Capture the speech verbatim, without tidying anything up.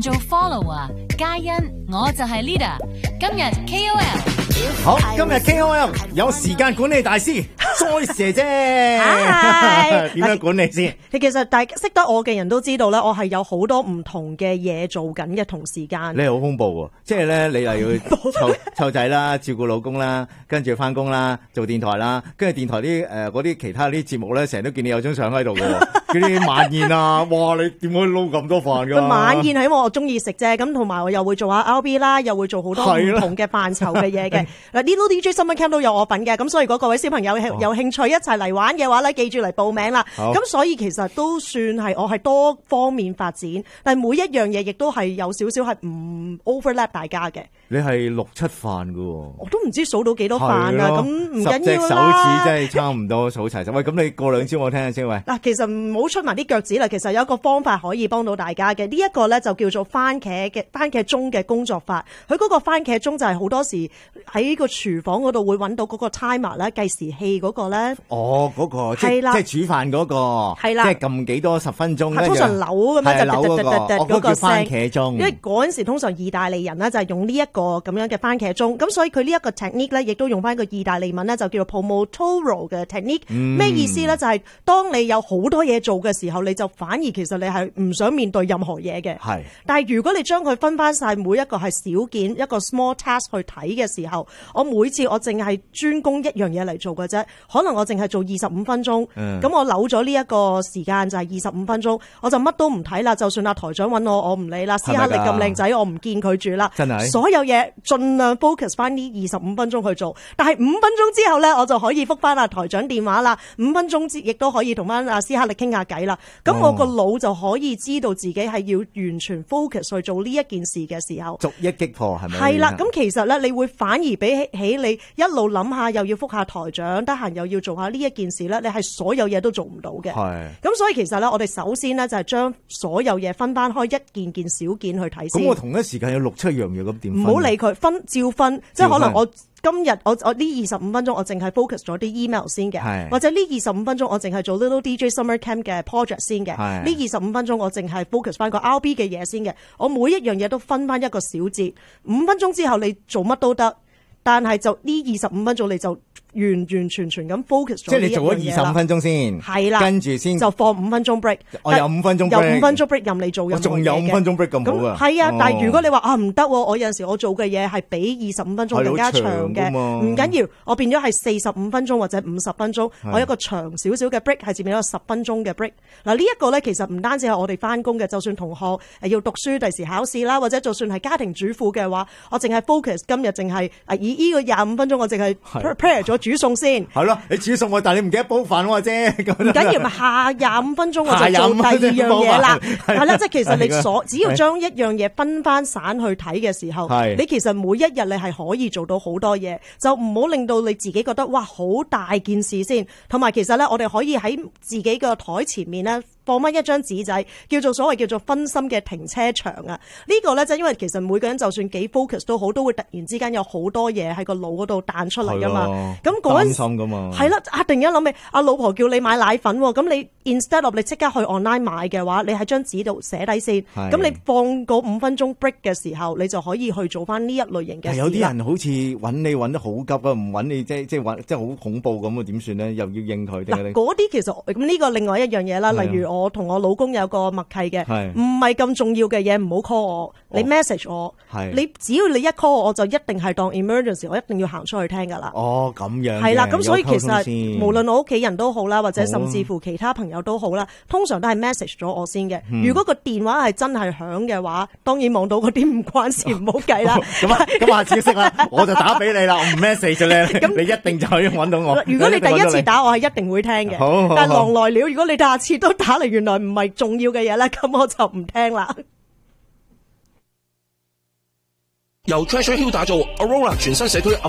做 follower， 嘉欣我就係 leader。今日 K O L， 好，今日 K O L 有時間管理大師 Joyce 姐姐，點樣管理先？ 其實大家識得我嘅人都知道咧，我係有好多唔同嘅嘢做緊嘅同時間。 你好恐怖喎，即係咧你又要湊湊仔啦，照顧老公啦，跟住翻工啦，做電台啦，跟住電台啲誒嗰啲其他啲節目咧，成日都見你有張相喺度嘅，嗰啲晚宴啊，哇！你點可以撈咁多飯㗎？ 晚宴係因為我中意食啫，咁同埋我又會做下 R B 啦，又會做好多唔同嘅範疇嘅嘢嘅。嗱，Little D J Summer Camp 都有我份嘅，咁所以如果各位小朋友有有興趣一齊嚟玩嘅話咧，記住嚟報名啦。咁所以其實都算係我係多方面發展，但係每一樣嘢亦都係有少少係唔 overlap 大家嘅。 你係六七飯㗎喎， 我都唔知數到幾多飯啊！咁唔緊要啦， 十隻手指真係差唔多數齊晒。喂，咁你過兩招我聽下先喂。 嗱，其實唔好出埋啲腳趾啦。其實有一個方法可以幫到大家嘅，呢、這、一個咧就叫做番茄嘅番茄鐘嘅工作法。佢嗰個番茄鐘就係好多時喺個廚房嗰度會揾到嗰個 timer 咧，計時器嗰個咧。 哦，嗰、那個即係即係煮飯嗰、那個，係啦，即係撳幾多十分鐘。 通常扭咁樣就扭嗰、那個，我嗰個番茄鐘。 因為嗰陣時通常意大利人咧就係用呢一個咁樣嘅番茄鐘，咁所以佢呢一個 technique 咧亦都用翻個意大利文咧就叫做 Pomodoro 嘅 technique。咩、嗯、意思咧？就係、是、當你有好多嘢做嘅時候，你就反而其實你係唔想面對任何嘢嘅。係，但係如果你將佢分翻晒每一個係小件一個 small task 去睇嘅時候，我每次我淨係專攻一樣嘢嚟做嘅啫。可能我淨係做二十五分鐘，咁、嗯、我扭咗呢一個時間就係二十五分鐘，我就乜都唔睇啦。就算阿台長揾我，我唔理啦。斯克力咁靚仔，我唔見佢住啦。真係，所有嘢盡量 focus 翻呢二十五分鐘去做。但係五分鐘之後咧，我就可以覆翻阿台長電話啦。五分鐘之亦都可以同翻阿斯克力傾下偈啦。咁我個腦就可以知道自己係要完全 focus 去做呢一件事嘅時候， 逐一擊破係咪？ 係啦，咁其實咧，你會反而比起你一路諗下，又要覆下台長，得閒又要做下呢一件事咧，你係所有嘢都做唔到嘅。係。咁所以其實咧，我哋首先咧就係將所有嘢分翻開一件件小件去睇先。 咁我同一時間有六七樣嘢，咁點分？ 唔好理佢，分照分，即係可能我今日我我呢二十五分鐘我淨係 focus 咗啲 email 先嘅，或者呢二十五分鐘我淨係做 Little D J Summer Camp 嘅 project 先嘅，呢二十五分鐘我淨係 focus 翻個 R B 嘅嘢先嘅。我每一樣嘢都分翻一個小節，五分鐘之後你做乜都得，但係就呢二十五分鐘你就完完全全咁 focus 咗。即係你做咗二十五分鐘先，係啦，跟住先就放五分鐘 break。我有五分鐘 break，有五分鐘 break 任你做任何嘢嘅。我仲有五分鐘 break 咁好啊？係啊，但係如果你話啊唔得，我有陣時我做嘅嘢係比二十五分鐘更加長嘅，唔緊要，我變咗係四十五分鐘或者五十分鐘，我一個長少少嘅 break 係佔咗十分鐘嘅 break。嗱，呢一個咧其實唔單止係我哋翻工嘅，就算同學誒要讀書第時考試啦，或者就算係家庭主婦嘅話，我淨係 focus 今日淨係啊以呢個廿五分鐘我淨係 prepare 咗煮餸先。係咯，你煮餸我，但係你唔記得煲飯喎啫。唔緊要，咪下廿五分鐘我就做第二樣嘢啦。係啦，即係其實你所只要將一樣嘢分翻散去睇嘅時候，你其實每一日你係可以做到好多嘢，就唔好令到你自己覺得哇好大件事先。同埋其實咧，我哋可以喺自己個台前面咧放翻一張紙仔，叫做所謂叫做分心嘅停車場啊。呢個咧就因為其實每個人就算幾 focus 都好，都會突然之間有好多嘢喺個腦嗰度彈出嚟噶嘛。咁嗰陣係啦，啊！突然間諗起阿老婆叫你買奶粉，咁你 instead of 你即刻去 online 買嘅話，你喺張紙度寫低先。咁你放嗰五分鐘 break 嘅時候，你就可以去做翻呢一類型嘅事。有啲人好似揾你揾得好急啊，唔揾你即係即係揾即係好恐怖咁啊？點算咧？又要應佢哋。嗱，嗰啲其實咁呢個另外一樣嘢啦，例如我同我老公有個默契嘅，唔係咁重要嘅嘢唔好 call 我，你 message 我，你只要你一 call 我，我就一定係當 emergency，我一定要行出去聽噶啦。哦，咁樣係啦，咁所以其實無論我屋企人都好啦，或者甚至乎其他朋友都好啦，通常都係 message 咗我先嘅。如果個電話係真係響嘅話，當然望到嗰啲唔關事，唔好計啦。咁啊，咁下次識啦，我就打俾你啦，我唔 message 你，咁你一定就可以揾到我。如果你第一次打我係一定會聽嘅，但係狼來了，如果你下次都打嚟，原來唔係重要嘅嘢咧，咁我就唔聽啦。 由 Treasure Hill 打造 Aurora 全新社區